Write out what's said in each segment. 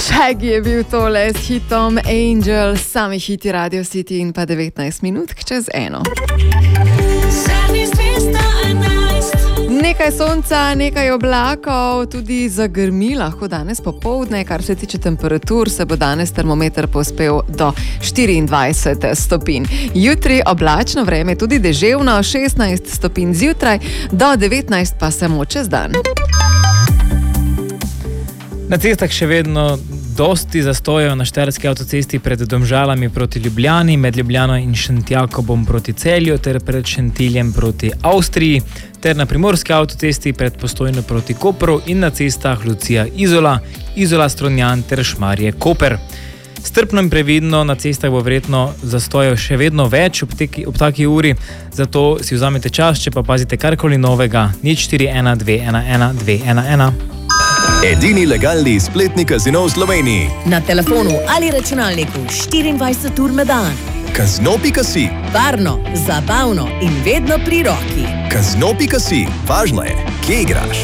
Shaggy je bil tole s hitom Angel, sami hiti Radio City in pa 19 minut čez 1. Nekaj sonca, nekaj oblakov, tudi zagrmi lahko danes popoldne, kar se tiče temperatur, se bo danes termometer povzpel do 24 stopinj. Jutri oblačno vreme, tudi deževno, 16 stopinj zjutraj, do 19 pa samo čez dan. Na cestah še vedno dosti zastojev na štajerski avtocesti pred Domžalami proti Ljubljani, med Ljubljano in Šentjakobom proti Celju ter pred Šentiljem proti Avstriji, ter na primorski avtocesti pred Postojno proti Kopru in na cestah Lucija-Izola, Izola-Strunjan ter Šmarje-Koper. Strpno in previdno na cestah bo verjetno zastojev še vedno več ob taki uri, zato si vzamete čas, če pa pazite karkoli novega, 041 211 211. Edini legalni spletni kazino v Sloveniji. Na telefonu ali računalniku 24 ur na dan. Kazino.si. Varno, zabavno in vedno pri roki. Kazino.si. Važno je, kje igraš.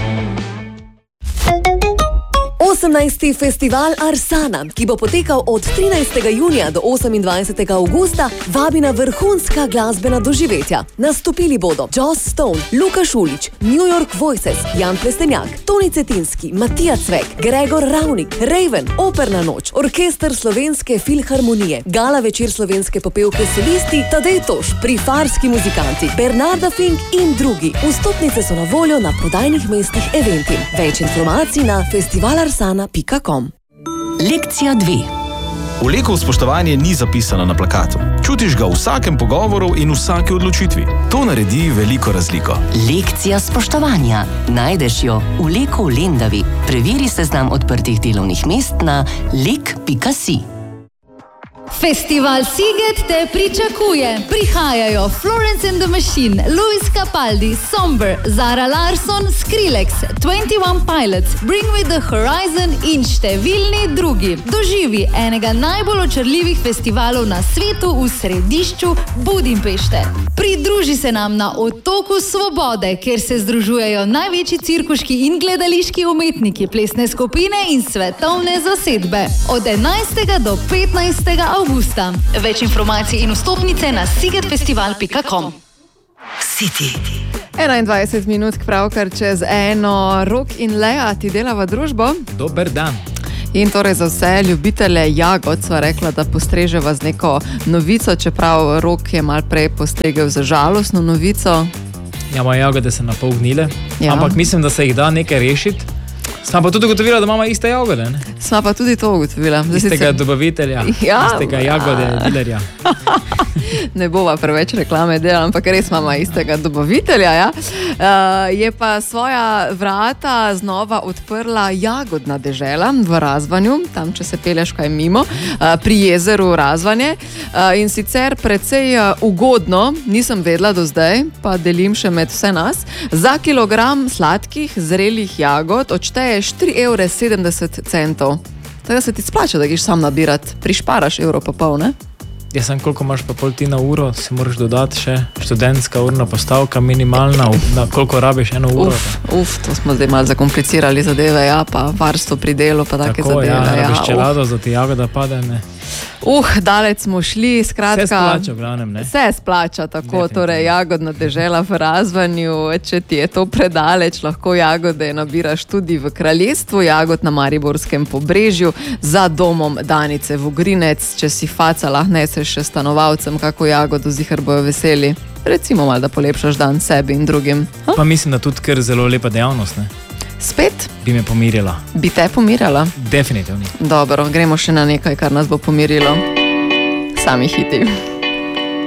18. festival Arsana, ki bo potekal od 13. junija do 28. augusta, vabi na vrhunska glasbena doživetja. Nastopili bodo Joss Stone, Luka Šulić, New York Voices, Jan Plestenjak, Toni Cetinski, Matija Cvek, Gregor Ravnik, Raven, Operna noč, Orkester Slovenske filharmonije, gala večer slovenske popevke solisti, Tadej Toš, Prifarski muzikanti, Bernarda Fink in drugi. Vstopnice so na voljo na prodajnih mestih Eventim. Več informacij na festivalarsana.com. Lekcija 2. Vleko spoštovanje ni zapisano na plakatu. Čutiš ga v vsakem pogovoru in vsaki odločitvi. To naredi veliko razliko. Lekcija spoštovanja. Najdeš jo v Leku v Lendavi. Preveri seznam odprtih delovnih mest na lek.si. Festival Sziget te pričakuje. Prihajajo Florence and the Machine, Luis Capaldi, Somber, Zara Larsson, Skrillex, 21 Pilots, Bring Me the Horizon in številni drugi. Doživi enega najbolj očarljivih festivalov na svetu v središču Budimpešte. Pridruži se nam na Otoku Svobode, kjer se združujejo največji cirkuški in gledališki umetniki, plesne skupine in svetovne zasedbe. Od 11. do 15. augusta. Več informacij in vstopnice na szigetfestival.com. City. 21 minut pravkar čez 1. Rok in Lea ti delava družbo. Dober dan. In torej za vse ljubitelje jagod sva rekla, da postreževa z neko novico, čeprav Rok je mal prej postregel za žalostno novico. Ja, moje jagode se napol gnile, Ja. ampak mislim, da se jih da nekaj rešiti. Sva pa tudi ugotovila, da imamo iste jagode, ne? Sva pa tudi to ugotovila. Istega dobavitelja, Ja. istega jagode dilerja. Ne bova preveč reklame delala, ampak res imamo istega dobavitelja. Ja? Je pa svoja vrata znova odprla Jagodna dežela v Razvanju, tam če se pelješ kaj mimo, pri jezeru Razvanje. In sicer precej ugodno, nisem vedela do zdaj, pa delim še med vse nas, za kilogram sladkih zrelih jagod odšteješ 3,70 €. Tako se ti splača, da greš sam nabirat, prišparaš €1,5, ne? Jaz sem, koliko imaš pa pol ti na uro, si moraš dodati še študentska urna postavka, minimalna, na koliko rabiš 1 uro. To smo zdaj malo zakomplicirali zadeve, ja, pa varstvo pri delu, pa take Tako, zadeve. ja, rabiš čelado, za ti jagoda pade, ne. Daleč smo šli, skratka. Vse splača, v glavnem, ne. Vse splača, tako, Definitivno. torej Jagodna dežela v Razvanju, če ti je to predaleč, lahko jagode nabiraš tudi v kraljestvu jagod na Mariborskem Pobrežju, za domom Danice Vogrinec, če si faca, lahko neseš še stanovalcem kako jagodo, zihar bojo veseli. Recimo malo, da polepšaš dan sebi in drugim. Pa mislim, da tudi kar zelo lepa dejavnost, ne. Spet Bi me pomirila. bi te pomirala. Definitivno. Dobro, gremo še na nekaj, kar nas bo pomirilo. Sami hiti.